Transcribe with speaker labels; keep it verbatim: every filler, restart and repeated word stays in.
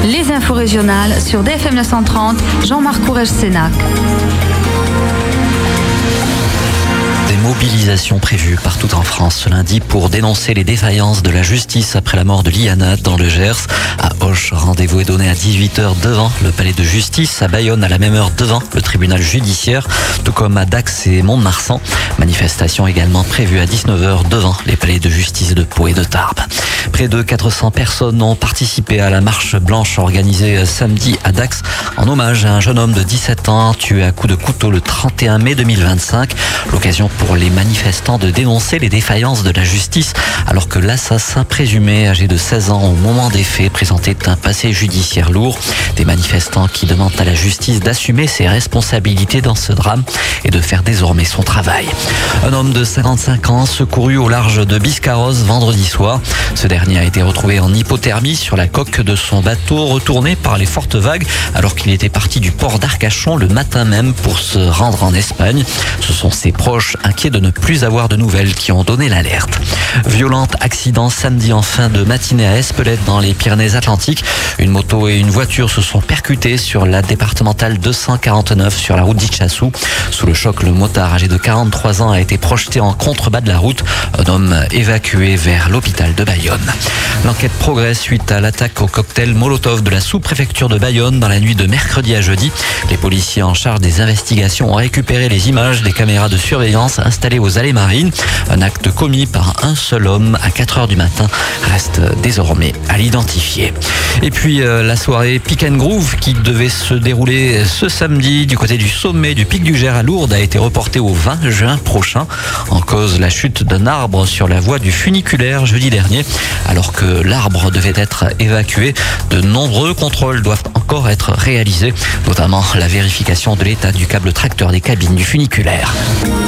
Speaker 1: Les infos régionales sur D F M neuf cent trente, Jean-Marc Courrèges-Sénac.
Speaker 2: Des mobilisations prévues partout en France ce lundi pour dénoncer les défaillances de la justice après la mort de Liana dans le Gers. À Auch, rendez-vous est donné à dix-huit heures devant le palais de justice. À Bayonne, à la même heure devant le tribunal judiciaire, tout comme à Dax et Mont-de-Marsan. Manifestation également prévue à dix-neuf heures devant les palais de justice de Pau et de Tarbes. Près de quatre cents personnes ont participé à la marche blanche organisée samedi à Dax en hommage à un jeune homme de dix-sept ans tué à coups de couteau le trente et un mai deux mille vingt-cinq. L'occasion pour les manifestants de dénoncer les défaillances de la justice alors que l'assassin présumé, âgé de seize ans au moment des faits, présentait un passé judiciaire lourd. Des manifestants qui demandent à la justice d'assumer ses responsabilités dans ce drame et de faire désormais son travail. Un homme de cinquante-cinq ans secouru au large de Biscarrosse vendredi soir. Ce dernier a été retrouvé en hypothermie sur la coque de son bateau retourné par les fortes vagues alors qu'il était parti du port d'Arcachon le matin même pour se rendre en Espagne. Ce sont ses proches inquiets de ne plus avoir de nouvelles qui ont donné l'alerte. Violent accident samedi en fin de matinée à Espelette dans les Pyrénées-Atlantiques. Une moto et une voiture se sont percutées sur la départementale deux cent quarante-neuf sur la route d'Itchassou. Sous le choc, le motard âgé de quarante-trois ans a été projeté en contrebas de la route. Un homme évacué vers l'hôpital de Bayonne. L'enquête progresse suite à l'attaque au cocktail Molotov de la sous-préfecture de Bayonne dans la nuit de mercredi à jeudi. Les policiers en charge des investigations ont récupéré les images des caméras de surveillance installées aux allées marines. Un acte commis par un seul homme à quatre heures du matin reste désormais à l'identifier. Et puis euh, la soirée Pick and Groove qui devait se dérouler ce samedi du côté du sommet du Pic du Gers à Lourdes a été reportée au vingt juin prochain. En cause, la chute d'un arbre sur la voie du funiculaire jeudi dernier. Alors que l'arbre devait être évacué, de nombreux contrôles doivent encore être réalisés, notamment la vérification de l'état du câble tracteur des cabines du funiculaire.